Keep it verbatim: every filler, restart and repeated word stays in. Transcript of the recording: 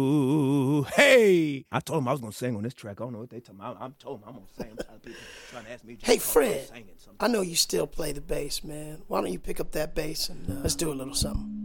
Ooh, hey! I told him I was gonna sing on this track. I don't know what they told me. I, I'm told them I'm gonna sing. I'm trying to people trying to ask me. Hey, Fred, I know you still play the bass, man. Why don't you pick up that bass and uh, let's do a little something?